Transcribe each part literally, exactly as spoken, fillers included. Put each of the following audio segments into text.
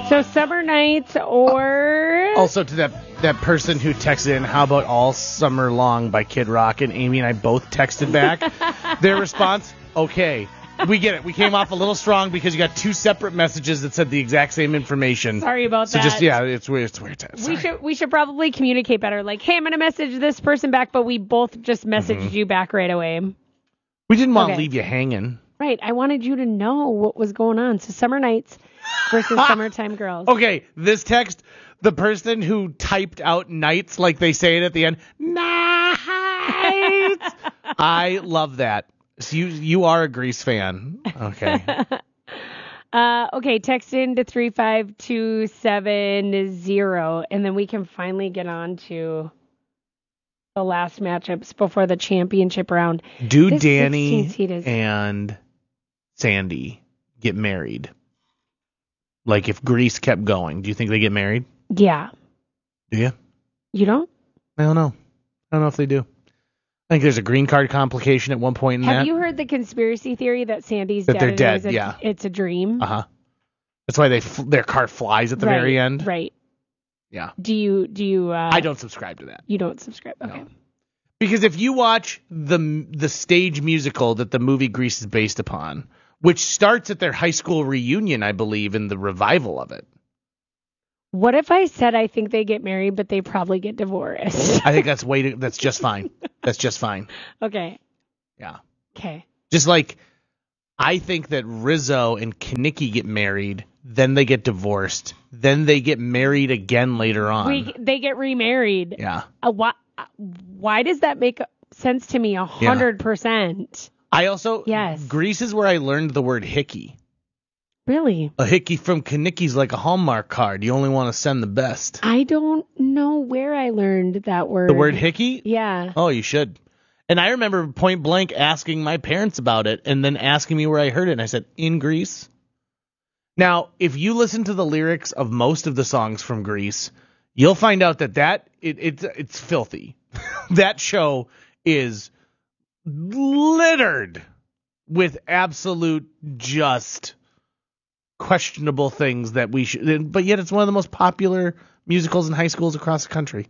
So Summer Nights or... Also to that that person who texted in, how about All Summer Long by Kid Rock? And Amy and I both texted back. Their response, okay. We get it. We came off a little strong because you got two separate messages that said the exact same information. Sorry about so that. So just, yeah, it's weird. It's weird. We should we should probably communicate better. Like, hey, I'm going to message this person back, but we both just messaged mm-hmm. you back right away. We didn't want okay. to leave you hanging. Right. I wanted you to know what was going on. So Summer Nights versus Summertime Girls. Okay. This text, the person who typed out nights like they say it at the end, nights. I love that. So you you are a Grease fan. Okay. uh, okay, text in to three five two seven zero, and then we can finally get on to the last matchups before the championship round. Do this Danny is... and Sandy get married? Like if Grease kept going, do you think they get married? Yeah. Do you? You don't? I don't know. I don't know if they do. I think there's a green card complication at one point in Have that. Have you heard the conspiracy theory that Sandy's that dead? They're dead, a, yeah. It's a dream? Uh-huh. That's why they their car flies at the right, very end. Right. Yeah. Do you... do you? Uh, I don't subscribe to that. You don't subscribe? Okay. No. Because if you watch the the stage musical that the movie Grease is based upon, which starts at their high school reunion, I believe, in the revival of it. What if I said I think they get married, but they probably get divorced? I think that's way to, that's just fine. That's just fine. Okay. Yeah. Okay. Just like I think that Rizzo and Kenickie get married, then they get divorced, then they get married again later on. We, they get remarried. Yeah. Uh, why, why does that make sense to me? A hundred percent. I also, yes. Grease is where I learned the word hickey. Really? A hickey from Kenickie's like a Hallmark card. You only want to send the best. I don't know where I learned that word. The word hickey? Yeah. Oh, you should. And I remember point blank asking my parents about it and then asking me where I heard it. And I said, in Grease. Now, if you listen to the lyrics of most of the songs from Grease, you'll find out that, that it, it's, it's filthy. That show is littered with absolute just... questionable things that we should, but yet it's one of the most popular musicals in high schools across the country.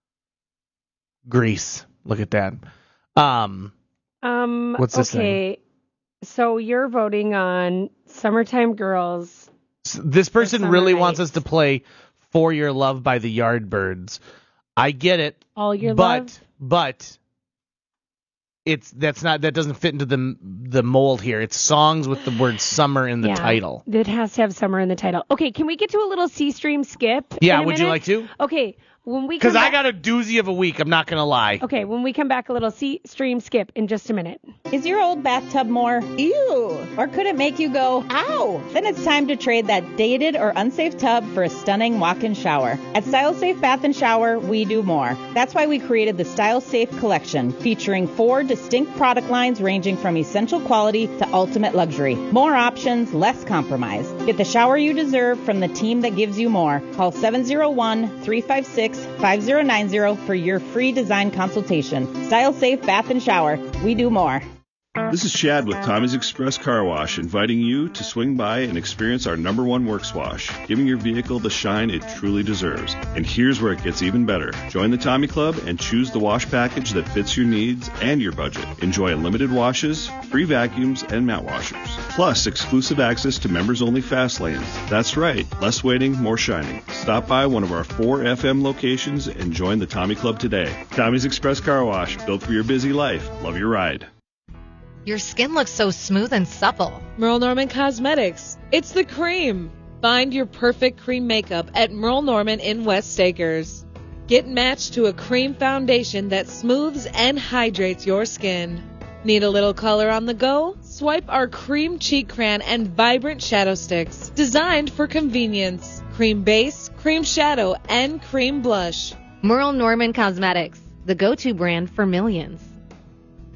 Grease. Look at that. Um, um what's this okay. thing? So you're voting on Summertime Girls. This person really Nights. wants us to play For Your Love by the Yardbirds. I get it. All Your but, Love? But it's that's not that doesn't fit into the the mold here. It's songs with the word summer in the yeah, title. It has to have summer in the title. Okay, can we get to a little C-Stream skip? Yeah, in a would minute? you like to? Okay, when we because I back... got a doozy of a week. I'm not gonna lie. Okay, when we come back, a little C-Stream skip in just a minute. Is your old bathtub more ew, or could it make you go ow? Then it's time to trade that dated or unsafe tub for a stunning walk-in shower. At Style Safe Bath and Shower, we do more. That's why we created the Style Safe Collection, featuring four distinct product lines ranging from essential quality to ultimate luxury. More options, less compromise. Get the shower you deserve from the team that gives you more. Call seven oh one, three five six, five oh nine oh for your free design consultation. Style Safe Bath and Shower. We do more. This is Chad with Tommy's Express Car Wash, inviting you to swing by and experience our number one works wash, giving your vehicle the shine it truly deserves. And here's where it gets even better. Join the Tommy Club and choose the wash package that fits your needs and your budget. Enjoy unlimited washes, free vacuums, and mat washers. Plus, exclusive access to members-only fast lanes. That's right, less waiting, more shining. Stop by one of our four F M locations and join the Tommy Club today. Tommy's Express Car Wash, built for your busy life. Love your ride. Your skin looks so smooth and supple. Merle Norman Cosmetics. It's the cream. Find your perfect cream makeup at Merle Norman in West Acres. Get matched to a cream foundation that smooths and hydrates your skin. Need a little color on the go? Swipe our Cream Cheek Crayon and Vibrant Shadow Sticks. Designed for convenience. Cream base, cream shadow, and cream blush. Merle Norman Cosmetics, the go-to brand for millions.